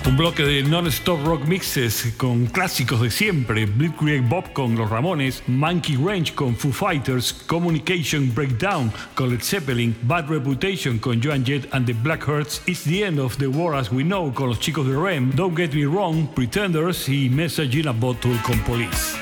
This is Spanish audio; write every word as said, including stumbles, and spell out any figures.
Un bloque de non-stop rock mixes con clásicos de siempre: Blitzkrieg Bob con Los Ramones, Monkey Ranch con Foo Fighters, Communication Breakdown con Led Zeppelin, Bad Reputation con Joan Jett and the Blackhearts, It's the End of the War as We Know con los chicos de R E M, Don't Get Me Wrong, Pretenders y Message in a Bottle con Police.